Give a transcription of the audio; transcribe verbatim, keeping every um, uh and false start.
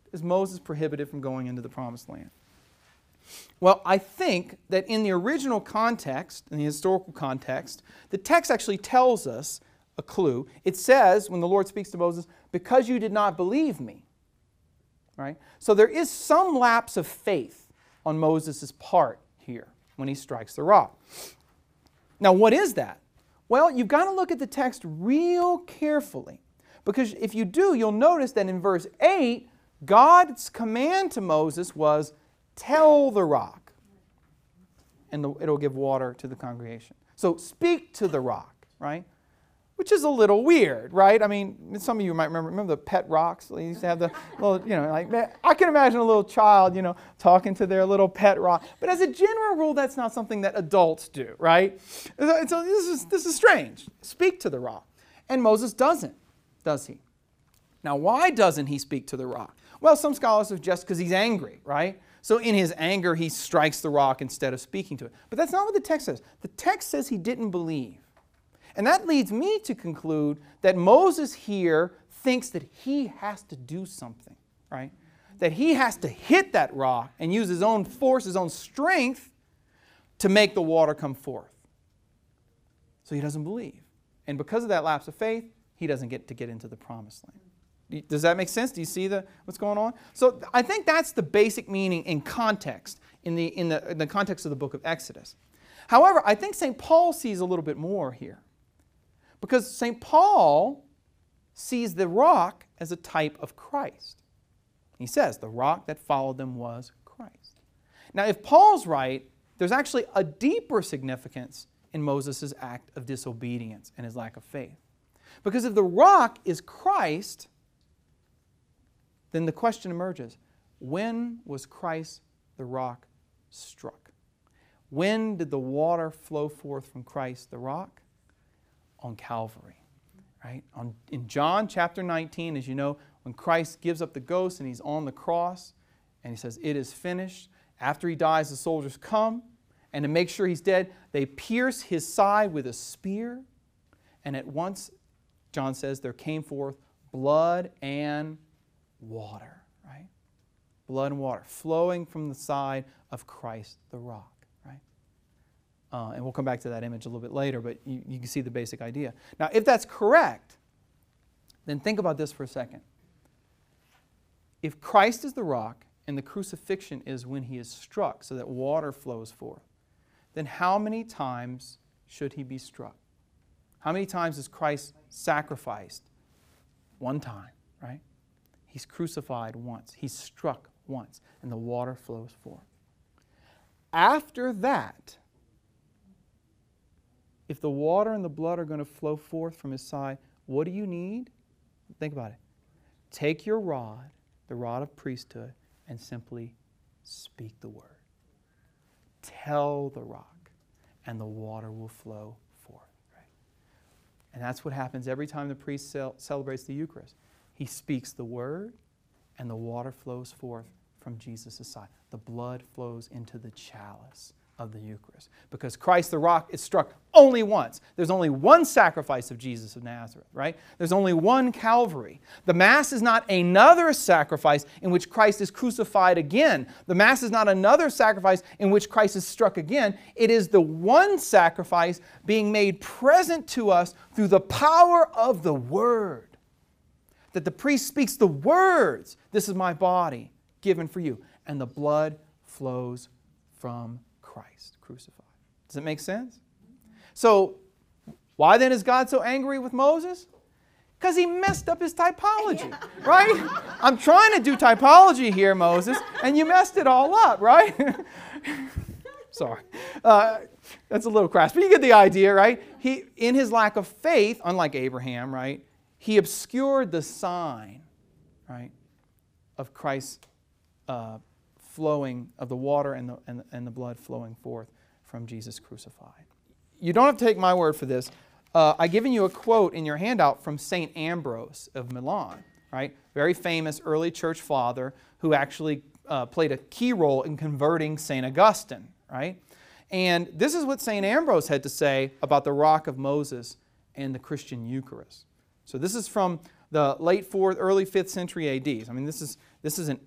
is Moses prohibited from going into the promised land? Well, I think that in the original context, in the historical context, the text actually tells us a clue. It says, when the Lord speaks to Moses, because you did not believe me. Right? So there is some lapse of faith on Moses' part here when he strikes the rock. Now, what is that? Well, you've got to look at the text real carefully, because if you do, you'll notice that in verse eight, God's command to Moses was, tell the rock, and the, it'll give water to the congregation. So speak to the rock, right? Which is a little weird, right? I mean, some of you might remember, remember the pet rocks? They used to have the little, you know, like, I can imagine a little child, you know, talking to their little pet rock. But as a general rule, that's not something that adults do, right? So this is, this is strange. Speak to the rock. And Moses doesn't, does he? Now, why doesn't he speak to the rock? Well, some scholars suggest because he's angry, right? So in his anger, he strikes the rock instead of speaking to it. But that's not what the text says. The text says he didn't believe. And that leads me to conclude that Moses here thinks that he has to do something, right? That he has to hit that rock and use his own force, his own strength to make the water come forth. So he doesn't believe. And because of that lapse of faith, he doesn't get to get into the promised land. Does that make sense? Do you see the, what's going on? So I think that's the basic meaning in context, in the, in the, in the context of the book of Exodus. However, I think Saint Paul sees a little bit more here. Because Saint Paul sees the rock as a type of Christ. He says the rock that followed them was Christ. Now, if Paul's right, there's actually a deeper significance in Moses' act of disobedience and his lack of faith. Because if the rock is Christ, then the question emerges, when was Christ the rock struck? When did the water flow forth from Christ the rock? On Calvary, right? On, in John chapter nineteen, as you know, when Christ gives up the ghost and he's on the cross and he says, it is finished. After he dies, the soldiers come, and to make sure he's dead, they pierce his side with a spear, and at once, John says, there came forth blood and water, right? Blood and water flowing from the side of Christ the rock. Uh, and we'll come back to that image a little bit later, but you, you can see the basic idea. Now, if that's correct, then think about this for a second. If Christ is the rock and the crucifixion is when he is struck so that water flows forth, then how many times should he be struck? How many times is Christ sacrificed? One time, right? He's crucified once. He's struck once, and the water flows forth. After that, if the water and the blood are going to flow forth from his side, what do you need? Think about it. Take your rod, the rod of priesthood, and simply speak the word. Tell the rock, and the water will flow forth. Right? And that's what happens every time the priest cel- celebrates the Eucharist. He speaks the word, and the water flows forth from Jesus' side. The blood flows into the chalice of the Eucharist. Because Christ the rock is struck only once. There's only one sacrifice of Jesus of Nazareth, right? There's only one Calvary. The Mass is not another sacrifice in which Christ is crucified again. The Mass is not another sacrifice in which Christ is struck again. It is the one sacrifice being made present to us through the power of the Word. That the priest speaks the words, this is my body given for you. And the blood flows from Christ crucified. Does it make sense? So, why then is God so angry with Moses? Because he messed up his typology, yeah. Right? I'm trying to do typology here, Moses, and you messed it all up, right? Sorry. Uh, that's a little crass, but you get the idea, right? He, in his lack of faith, unlike Abraham, right, he obscured the sign, right, of Christ's uh, flowing, of the water and the, and, and the blood flowing forth from Jesus crucified. You don't have to take my word for this. Uh, I've given you a quote in your handout from Saint Ambrose of Milan, right? Very famous early church father who actually uh, played a key role in converting Saint Augustine, right? And this is what Saint Ambrose had to say about the rock of Moses and the Christian Eucharist. So this is from the late fourth, early fifth century A D. I mean, this is This is an